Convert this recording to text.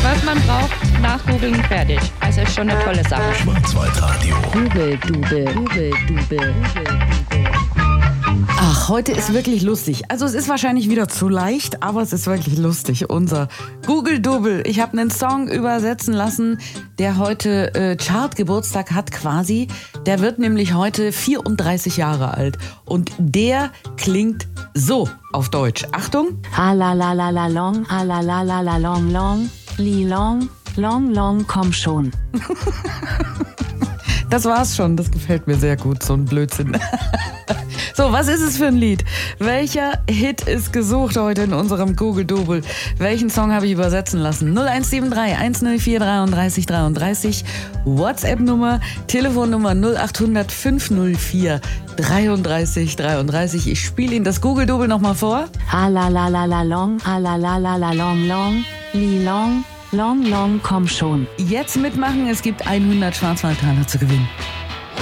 Was man braucht, nachgoogeln, fertig. Also ist schon eine tolle Sache. Schwarzwaldradio. Google-Dubel. Ach, heute ist wirklich lustig. Also es ist wahrscheinlich wieder zu leicht, aber es ist wirklich lustig. Unser Google-Dubel. Ich habe einen Song übersetzen lassen, der heute Chartgeburtstag hat quasi. Der wird nämlich heute 34 Jahre alt. Und der klingt so auf Deutsch. Achtung. Halalalalong, halalalalong, long, li long, long, long, komm schon. Das war's schon. Das gefällt mir sehr gut, so ein Blödsinn. So, was ist es für ein Lied? Welcher Hit ist gesucht heute in unserem Google-Double? Welchen Song habe ich übersetzen lassen? 0173 104 33 33. WhatsApp-Nummer, Telefonnummer 0800 504 33 33. Ich spiele Ihnen das Google-Double nochmal vor. Halalalalong, halalalalong, long, li long, long, long, komm schon. Jetzt mitmachen, es gibt 100 Schwarzwaldtaler zu gewinnen.